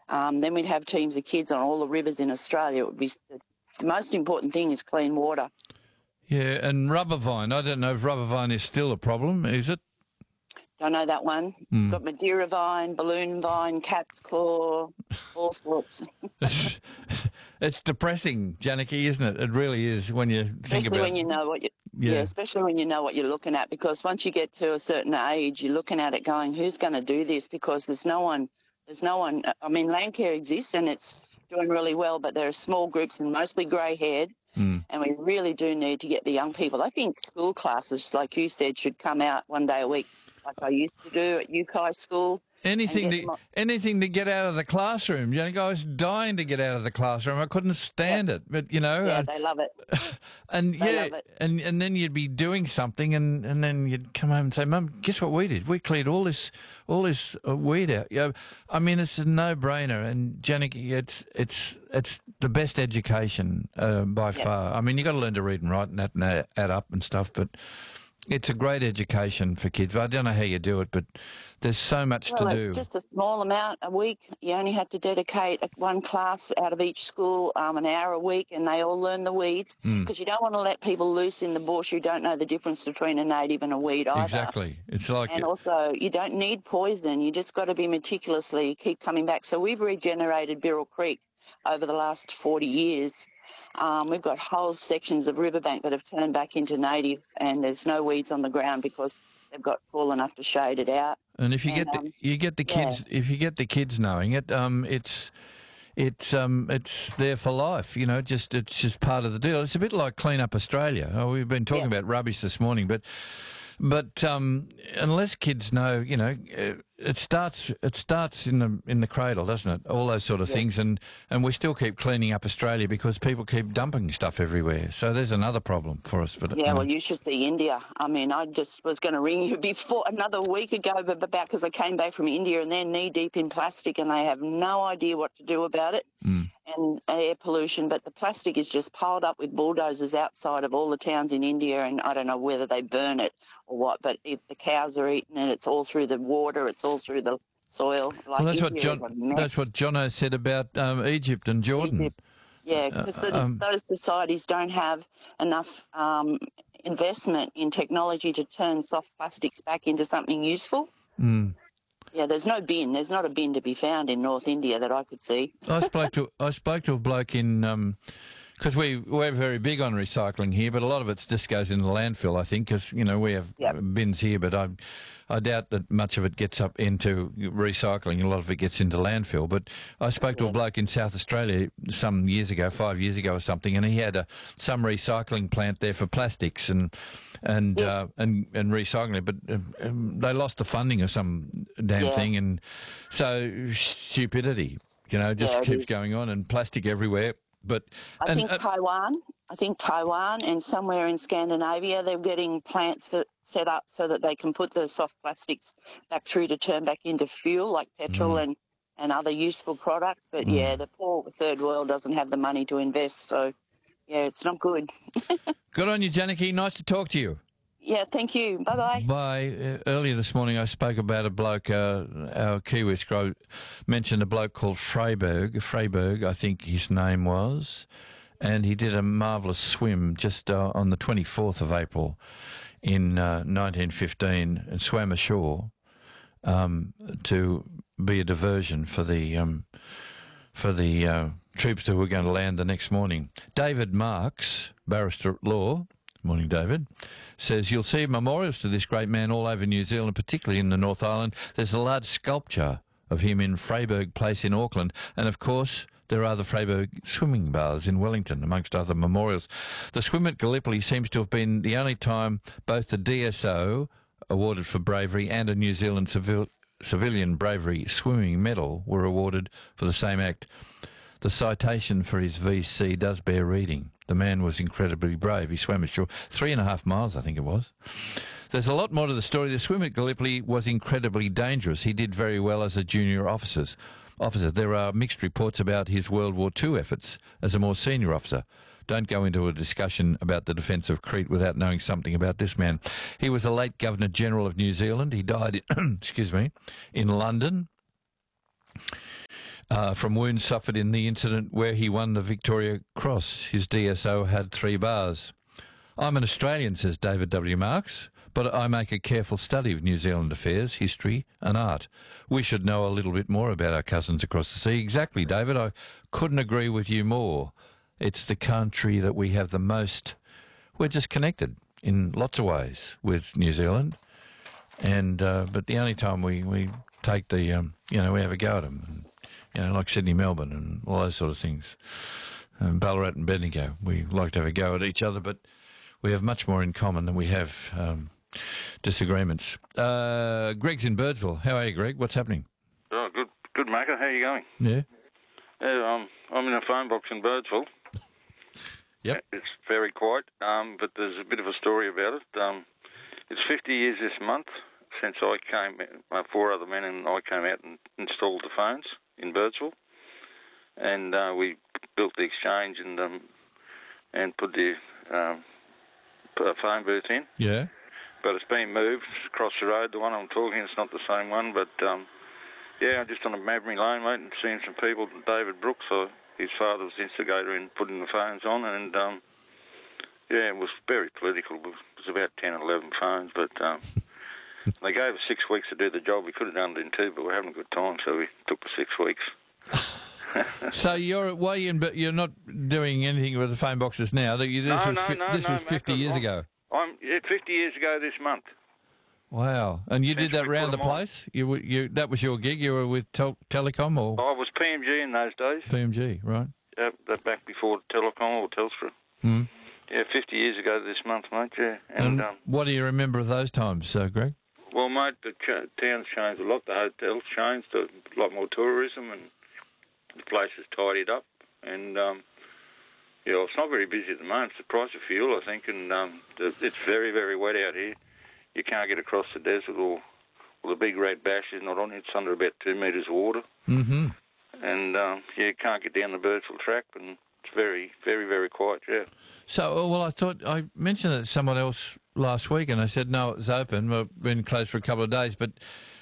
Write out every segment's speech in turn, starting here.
then we'd have teams of kids on all the rivers in Australia. It would be the most important thing is clean water. Yeah, and rubber vine. I don't know if rubber vine is still a problem, is it? Don't know that one. Got Madeira vine, balloon vine, cat's claw, all sorts. It's depressing, Janaki, isn't it? It really is when you think about it. When you know what especially when you know what you're looking at, because once you get to a certain age, you're looking at it going, who's going to do this? Because there's no one. I mean, Landcare exists and it's doing really well, but there are small groups and mostly grey-haired, and we really do need to get the young people. I think school classes, like you said, should come out one day a week, like I used to do at UKI school. Anything to get out of the classroom. You know, I was dying to get out of the classroom. I couldn't stand it, but you know. Yeah, they love it. And love it. And then you'd be doing something, and then you'd come home and say, "Mum, guess what we did? We cleared all this weed out." You know, I mean, it's a no-brainer. And Janaki, it's the best education by far. I mean, you got to learn to read and write and add up and stuff, but. It's a great education for kids. I don't know how you do it, but there's so much to do. It's just a small amount a week. You only have to dedicate one class out of each school an hour a week, and they all learn the weeds, because you don't want to let people loose in the bush who don't know the difference between a native and a weed either. Exactly. It's like... And also, you don't need poison. You just got to be meticulously keep coming back. So we've regenerated Birrell Creek over the last 40 years. We've got whole sections of riverbank that have turned back into native, and there's no weeds on the ground because they've got tall enough to shade it out. And if you get the kids, if you get the kids knowing it, it's there for life. You know, it's just part of the deal. It's a bit like Clean Up Australia. Oh, we've been talking about rubbish this morning, but unless kids know, you know, it starts in the cradle, doesn't it? All those sort of things, and we still keep cleaning up Australia because people keep dumping stuff everywhere. So there's another problem for us. But well, you should see India. I mean, I just was going to ring you before another week ago, but about because I came back from India and they're knee deep in plastic and they have no idea what to do about it. And air pollution, but the plastic is just piled up with bulldozers outside of all the towns in India, and I don't know whether they burn it or what, but if the cows are eating it, it's all through the water, it's all through the soil. Like, well, that's what Jono said about Egypt and Jordan. Egypt. Yeah, because those societies don't have enough investment in technology to turn soft plastics back into something useful. Yeah, there's no bin. There's not a bin to be found in North India that I could see. I spoke to a bloke in because we're very big on recycling here, but a lot of it just goes in the landfill, I think, because you know we have bins here, but I doubt that much of it gets up into recycling. A lot of it gets into landfill. But I spoke to a bloke in South Australia some years ago, 5 years ago or something, and he had some recycling plant there for plastics and recycling it, but they lost the funding of some damn thing, and so stupidity, you know, just keeps going on, and plastic everywhere. But I think Taiwan and somewhere in Scandinavia, they're getting plants that set up so that they can put the soft plastics back through to turn back into fuel, like petrol and other useful products. But the poor third world doesn't have the money to invest, so it's not good. Good on you, Janaki. Nice to talk to you. Yeah, thank you. Bye-bye. Bye. Earlier this morning I spoke about a bloke, our Kiwi Scroll mentioned a bloke called Freyberg, I think his name was, and he did a marvellous swim just on the 24th of April in 1915 and swam ashore to be a diversion for the troops that were going to land the next morning. David Marks, barrister at law, morning David, says you'll see memorials to this great man all over New Zealand, particularly in the North Island. There's a large sculpture of him in Freyberg Place in Auckland, and of course there are the Freyberg swimming baths in Wellington, amongst other memorials. The swim at Gallipoli seems to have been the only time both the DSO, awarded for bravery, and a New Zealand civilian bravery swimming medal were awarded for the same act. The citation for his VC does bear reading. The man was incredibly brave. He swam ashore 3.5 miles, I think it was. There's a lot more to the story. The swim at Gallipoli was incredibly dangerous. He did very well as a junior officer. There are mixed reports about his World War II efforts as a more senior officer. Don't go into a discussion about the defence of Crete without knowing something about this man. He was a late Governor-General of New Zealand. He died, in London. from wounds suffered in the incident where he won the Victoria Cross. His DSO had 3 bars. I'm an Australian, says David W. Marks, but I make a careful study of New Zealand affairs, history and art. We should know a little bit more about our cousins across the sea. Exactly, David. I couldn't agree with you more. It's the country that we have the most... We're just connected in lots of ways with New Zealand. And but the only time we take the, we have a go at them, like Sydney, Melbourne and all those sort of things. Ballarat and Bendigo, we like to have a go at each other, but we have much more in common than we have disagreements. Greg's in Birdsville. How are you, Greg? What's happening? Oh, good, Macca. How are you going? Yeah. I'm in a phone box in Birdsville. Yep. It's very quiet, but there's a bit of a story about it. It's 50 years this month since I came, 4 other men and I came out and installed the phones in Birdsville. And we built the exchange and put the phone booth in. Yeah. But it's been moved across the road. The one I'm talking, it's not the same one. But, I'm just on a Mabry Lane, mate, and seeing some people. David Brooks, his father was the instigator in putting the phones on. And, it was very political. It was about 10 or 11 phones. But they gave us 6 weeks to do the job. We could have done it in 2, but we're having a good time, so we took the 6 weeks. So you're not doing anything with the phone boxes now? This was 50 years ago. 50 years ago this month. Wow! And you did that round the place? That was your gig? You were with Telecom or? I was PMG in those days. PMG, right? That back before Telecom or Telstra. Mm. Yeah, 50 years ago this month, mate. Yeah. And what do you remember of those times, Greg? Well, mate, the town's changed a lot. The hotel's changed. A lot more tourism, and the place is tidied up. And it's not very busy at the moment. It's the price of fuel, I think, and it's very, very wet out here. You can't get across the desert, or the big red bash is not on. It's under about 2 metres of water. Mm-hmm. And you can't get down the Birdsville track, and it's very, very, very quiet. Yeah. So, I thought I mentioned it to someone else last week, and I said no, it was open. We've been closed for a couple of days, but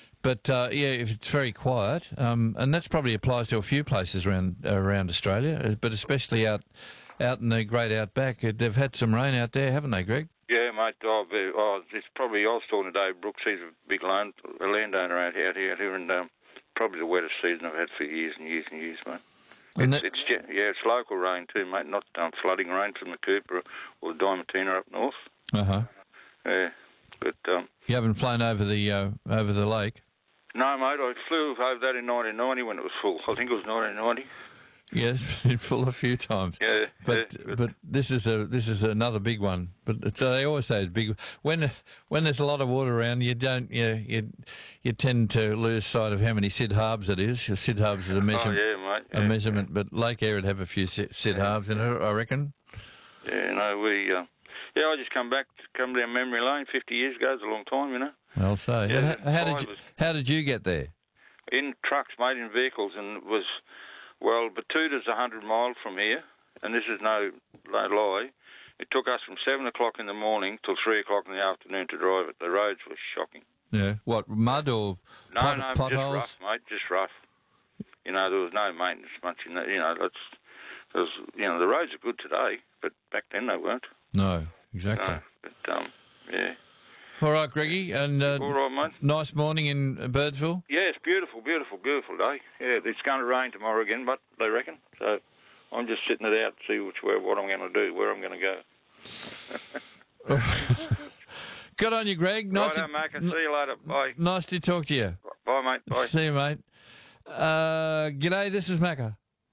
if it's very quiet, and that probably applies to a few places around Australia, but especially out in the great outback. They've had some rain out there, haven't they, Greg? Yeah, mate. It's probably, I was talking to Dave Brooks. He's a big landowner out here, and probably the wettest season I've had for years and years and years, mate. It's local rain too, mate. Not flooding rain from the Cooper or the Diamantina up north. Yeah, but you haven't flown over the lake. No, mate. I flew over that in 1990 when it was full. I think it was 1990. Yes, been full a few times. Yeah, but this is another big one. But they always say it's big. When there's a lot of water around, you tend to lose sight of how many Sid Harbs it is. Sid Harbs is a measurement. Oh, yeah, mate. Yeah, a measurement, but Lake Eyre would have a few Sid Harbs in it, I reckon. Yeah, no, I just come down memory lane 50 years ago. It's a long time, you know. I'll say. Yeah, how did you get there? In trucks, mate, in vehicles, and it was. Well, Batuta's 100 miles from here, and this is no lie. It took us from 7 o'clock in the morning till 3 o'clock in the afternoon to drive it. The roads were shocking. Yeah. What, mud or potholes? Just rough, mate, just rough. There was no maintenance much in that. The roads are good today, but back then they weren't. No, exactly. Yeah. All right, Greggy, and all right, mate. Nice morning in Birdsville. Yeah, it's beautiful, beautiful, beautiful day. Yeah, it's going to rain tomorrow again, but they reckon. So I'm just sitting it out to see what I'm going to do, where I'm going to go. Good on you, Greg. Righto, Mark. See you later. Bye. Nice to talk to you. Bye, mate. Bye. See you, mate. G'day, this is Macca.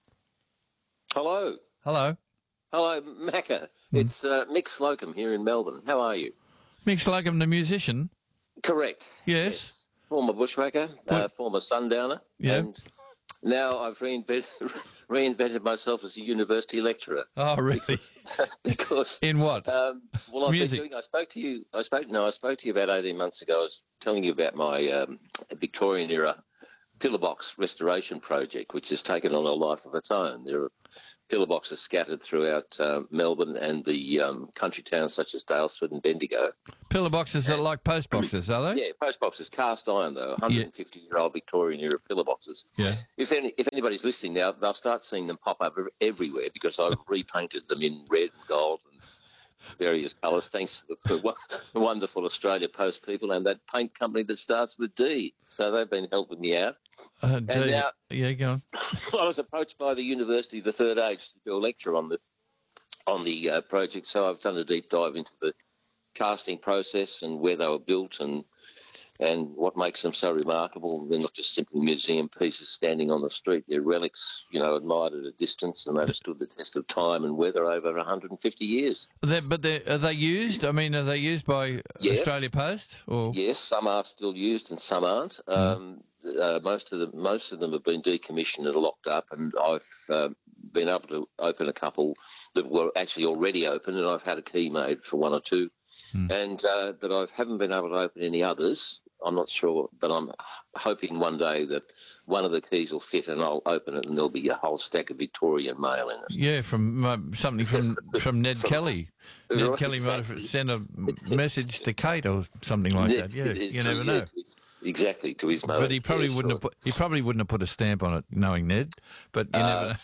Hello. Hello. Hello, Macca. It's Mick Slocum here in Melbourne. How are you? Mick Slocum, the musician? Correct. Yes. Former bushmaker, former sundowner. Yeah. And now I've reinvented myself as a university lecturer. Oh, really? Because in what? I've music. been doing. I spoke to you about 18 months ago. I was telling you about my Victorian era pillowbox restoration project, which has taken on a life of its own. There are pillowboxes scattered throughout Melbourne and the country towns such as Daylesford and Bendigo. Pillowboxes are like post boxes, are they? Yeah, post boxes, cast iron though, 150-year-old Victorian era pillowboxes. Yeah. If anybody's listening now, they'll start seeing them pop up everywhere because I've repainted them in red and gold and various colours, thanks to the wonderful Australia Post people and that paint company that starts with D. So they've been helping me out. And now, yeah, go on. I was approached by the University of the Third Age to do a lecture on the project, so I've done a deep dive into the casting process and where they were built and what makes them so remarkable. They're not just simply museum pieces standing on the street. They're relics, admired at a distance, and they've stood the test of time and weather over 150 years. But are they used? I mean, are they used by Australia Post? Or? Yes, some are still used and some aren't. Most of them have been decommissioned and locked up, and I've been able to open a couple that were actually already open, and I've had a key made for one or two, but I haven't been able to open any others. I'm not sure, but I'm hoping one day that one of the keys will fit and I'll open it and there'll be a whole stack of Victorian mail in it. Yeah, from something from Ned Kelly. Ned Kelly might have sent a message to Kate or something like that. Yeah, you never know. Exactly, to his mother. But he probably wouldn't have put a stamp on it, knowing Ned. But you never know.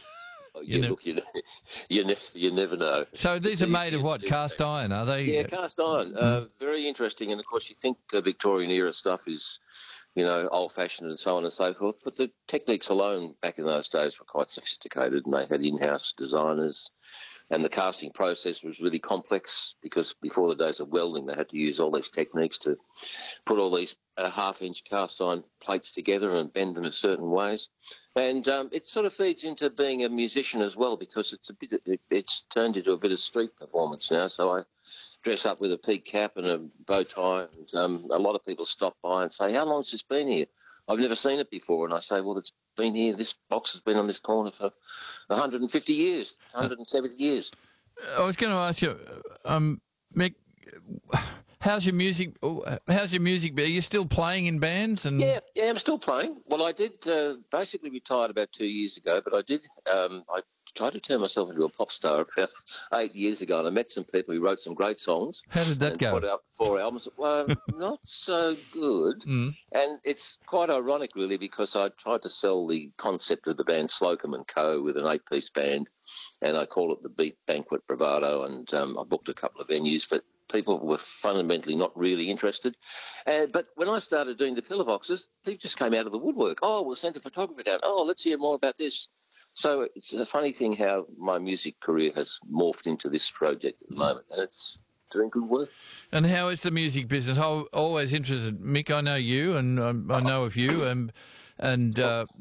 You never know. So these are made of what? Cast iron, are they? Yeah, cast iron. Very interesting. And of course, you think Victorian era stuff is, old-fashioned and so on and so forth. But the techniques alone back in those days were quite sophisticated, and they had in-house designers. And the casting process was really complex because before the days of welding, they had to use all these techniques to put all these half-inch cast iron plates together and bend them in certain ways. And it sort of feeds into being a musician as well because it's turned into a bit of street performance now. So I dress up with a peak cap and a bow tie, and a lot of people stop by and say, "How long has this been here? I've never seen it before." And I say, "Well, it's been here. This box has been on this corner for 150 years, 170 years." I was going to ask you, Mick, how's your music? Are you still playing in bands? And yeah, I'm still playing. Well, I did basically retired about 2 years ago, but I did. I tried to turn myself into a pop star about 8 years ago, and I met some people who wrote some great songs. How did that go? Put out 4 albums. Well, not so good. And it's quite ironic, really, because I tried to sell the concept of the band Slocum and Co. with an 8-piece band, and I call it the Beat Banquet Bravado, and I booked a couple of venues, but people were fundamentally not really interested. But when I started doing the pillowboxes, people just came out of the woodwork. "Oh, we'll send a photographer down. Oh, let's hear more about this." So it's a funny thing how my music career has morphed into this project at the moment, and it's doing good work. And how is the music business? I'm always interested. Mick, I know you, and I know of you, and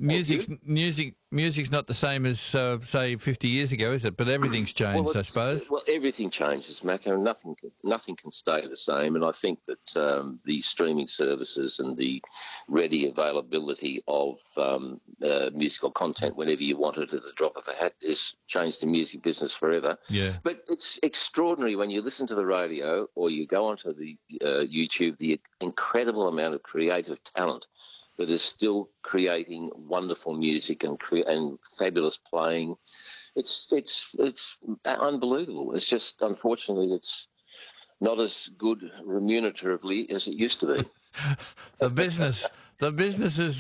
music's not the same as say 50 years ago, is it? But everything's changed, I suppose. Well, everything changes, Mac, and nothing can stay the same. And I think that the streaming services and the ready availability of musical content whenever you want it at the drop of a hat has changed the music business forever. Yeah. But it's extraordinary when you listen to the radio or you go onto the YouTube, the incredible amount of creative talent that is still creating wonderful music and fabulous playing. It's unbelievable. It's just, unfortunately, it's not as good remuneratively as it used to be. The business is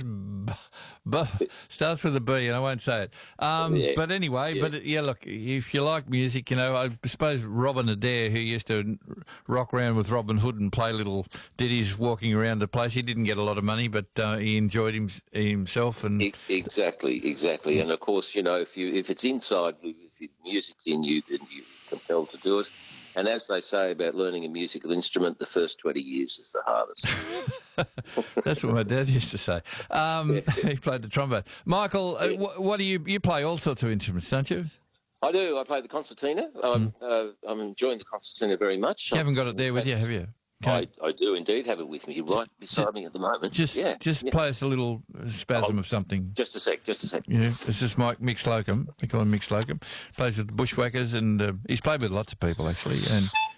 starts with a B, and I won't say it. But anyway, look, if you like music, I suppose Robin Adair, who used to rock around with Robin Hood and play little ditties walking around the place, he didn't get a lot of money, but he enjoyed himself. And Exactly. And of course, if it's inside, if the music's in you, then you're compelled to do it. And as they say about learning a musical instrument, the first 20 years is the hardest. That's what my dad used to say. He played the trombone. Michael, what do you play all sorts of instruments, don't you? I do. I play the concertina. I'm enjoying the concertina very much. You haven't got it there with you, have you? I do indeed have it with me right beside me at the moment. Just play us a little spasm of something. Just a sec. Yeah, this is Mick Slocum. We call him Mick Slocum. Plays with the Bushwhackers, and he's played with lots of people, actually. And